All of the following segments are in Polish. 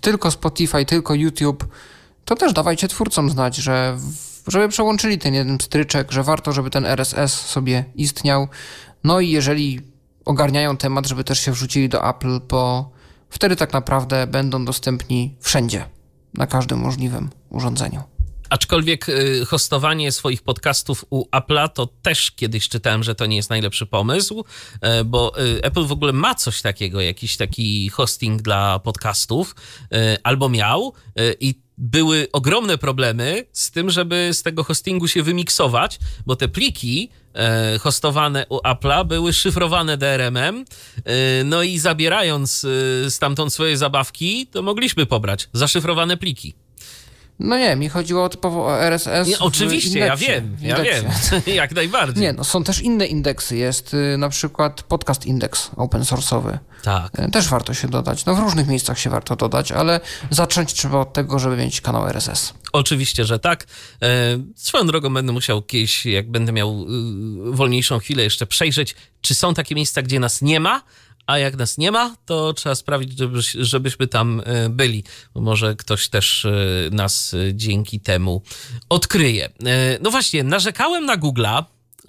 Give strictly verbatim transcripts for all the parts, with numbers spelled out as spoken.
tylko Spotify, tylko YouTube, to też dawajcie twórcom znać, że żeby przełączyli ten jeden pstryczek, że warto, żeby ten R S S sobie istniał. No i jeżeli ogarniają temat, żeby też się wrzucili do Apple, bo wtedy tak naprawdę będą dostępni wszędzie, na każdym możliwym urządzeniu. Aczkolwiek hostowanie swoich podcastów u Apple'a to też kiedyś czytałem, że to nie jest najlepszy pomysł, bo Apple w ogóle ma coś takiego, jakiś taki hosting dla podcastów, albo miał, i były ogromne problemy z tym, żeby z tego hostingu się wymiksować, bo te pliki hostowane u Apple'a były szyfrowane D R M-em, no i zabierając stamtąd swoje zabawki, to mogliśmy pobrać zaszyfrowane pliki. No nie, mi chodziło typowo o R S S. Nie, oczywiście, ja wiem, ja wiem, jak najbardziej. Nie, no są też inne indeksy, jest y, na przykład podcast index open source'owy. Tak. Y, też warto się dodać, no w różnych miejscach się warto dodać, ale zacząć trzeba od tego, żeby mieć kanał R S S. Oczywiście, że tak. E, swoją drogą będę musiał kiedyś, jak będę miał y, wolniejszą chwilę, jeszcze przejrzeć, czy są takie miejsca, gdzie nas nie ma, a jak nas nie ma, to trzeba sprawić, żeby, żebyśmy tam byli. Może ktoś też nas dzięki temu odkryje. No właśnie, narzekałem na Google'a,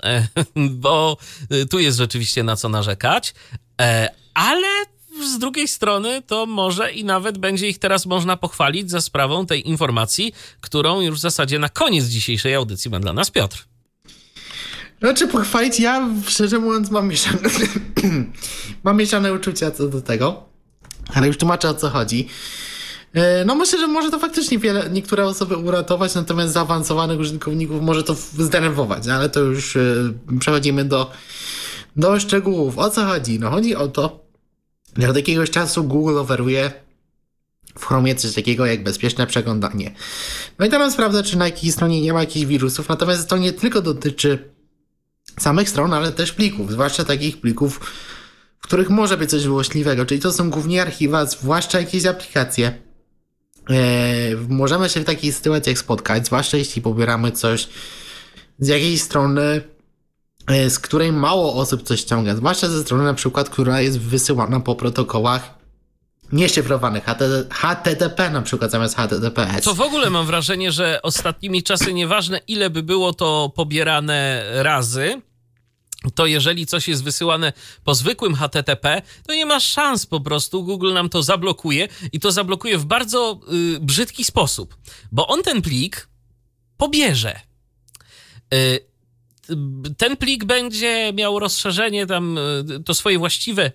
bo tu jest rzeczywiście na co narzekać, ale z drugiej strony to może i nawet będzie ich teraz można pochwalić za sprawą tej informacji, którą już w zasadzie na koniec dzisiejszej audycji ma dla nas Piotr. Znaczy pochwalić, ja szczerze mówiąc mam mieszane, mam mieszane uczucia co do tego, ale już tłumaczę, o co chodzi. No myślę, że może to faktycznie wiele, niektóre osoby uratować, natomiast zaawansowanych użytkowników może to zdenerwować, ale to już przechodzimy do, do szczegółów. O co chodzi? No chodzi o to, że od jakiegoś czasu Google oferuje w Chromie coś takiego jak bezpieczne przeglądanie. No i teraz sprawdza, czy na jakiej stronie nie ma jakichś wirusów, natomiast to nie tylko dotyczy samych stron, ale też plików, zwłaszcza takich plików, w których może być coś złośliwego, czyli to są głównie archiwa, zwłaszcza jakieś aplikacje. Eee, możemy się w takich sytuacjach spotkać, zwłaszcza jeśli pobieramy coś z jakiejś strony, e, z której mało osób coś ściąga, zwłaszcza ze strony na przykład, która jest wysyłana po protokołach nieszyfrowanych, H T T P na przykład zamiast H T T P S. To w ogóle mam wrażenie, że ostatnimi czasy, nieważne ile by było to pobierane razy, to jeżeli coś jest wysyłane po zwykłym H T T P, to nie ma szans po prostu, Google nam to zablokuje i to zablokuje w bardzo y, brzydki sposób, bo on ten plik pobierze. Y, ten plik będzie miał rozszerzenie tam y, to swoje właściwe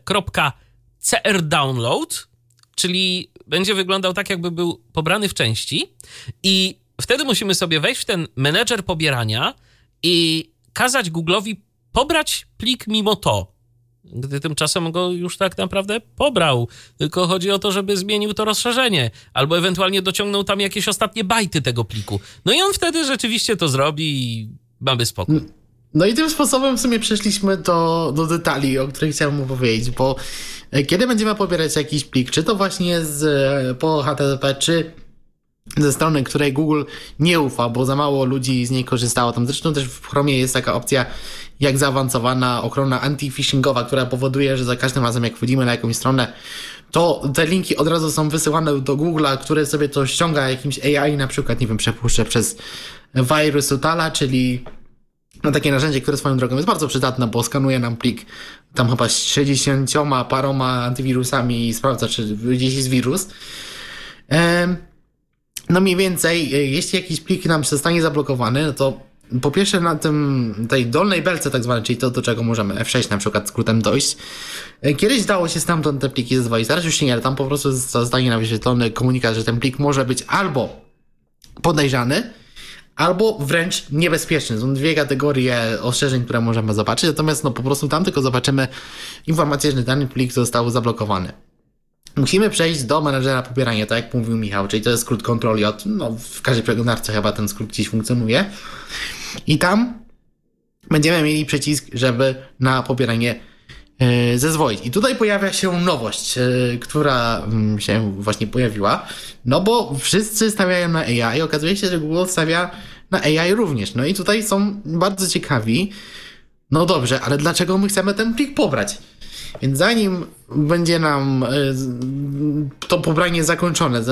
.crdownload, czyli będzie wyglądał tak, jakby był pobrany w części i wtedy musimy sobie wejść w ten menedżer pobierania i kazać Google'owi pobrać plik mimo to, gdy tymczasem go już tak naprawdę pobrał. Tylko chodzi o to, żeby zmienił to rozszerzenie albo ewentualnie dociągnął tam jakieś ostatnie bajty tego pliku. No i on wtedy rzeczywiście to zrobi i mamy spokój. No i tym sposobem w sumie przeszliśmy do, do detali, o których chciałem mu powiedzieć, bo kiedy będziemy pobierać jakiś plik, czy to właśnie z, po H T T P, czy ze strony, której Google nie ufa, bo za mało ludzi z niej korzystało. Tam zresztą też w Chromie jest taka opcja jak zaawansowana ochrona anti-phishingowa, która powoduje, że za każdym razem jak wchodzimy na jakąś stronę, to te linki od razu są wysyłane do Google'a, które sobie to ściąga jakimś A I, na przykład, nie wiem, przepuszcza przez Virusutala, czyli no takie narzędzie, które swoją drogą jest bardzo przydatne, bo skanuje nam plik tam chyba z sześćdziesięcioma paroma antywirusami i sprawdza, czy gdzieś jest wirus. Ehm, no mniej więcej, jeśli jakiś plik nam zostanie zablokowany, no to po pierwsze na tym, tej dolnej belce tak zwanej, czyli to, do czego możemy F sześć na przykład skrótem dojść. Kiedyś dało się stamtąd te pliki zezwolić, teraz już nie, ale tam po prostu zostanie nam wyświetlony komunikat, że ten plik może być albo podejrzany, albo wręcz niebezpieczny. Są dwie kategorie ostrzeżeń, które możemy zobaczyć, natomiast no po prostu tam tylko zobaczymy informację, że dany plik został zablokowany. Musimy przejść do menedżera pobierania, tak jak mówił Michał, czyli to jest skrót Ctrl J, no w każdej przeglądarce chyba ten skrót gdzieś funkcjonuje. I tam będziemy mieli przycisk, żeby na pobieranie yy, zezwolić. I tutaj pojawia się nowość, yy, która yy, się właśnie pojawiła, no bo wszyscy stawiają na A I, okazuje się, że Google stawia na A I również. No i tutaj są bardzo ciekawi, no dobrze, ale dlaczego my chcemy ten plik pobrać? Więc zanim będzie nam yy, to pobranie zakończone,